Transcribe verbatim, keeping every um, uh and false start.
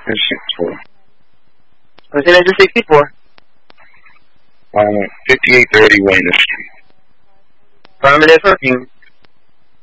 sixty-four. What's in engine sixty-four? Um, fifty-eight thirty Wayne Street. Affirmative, working.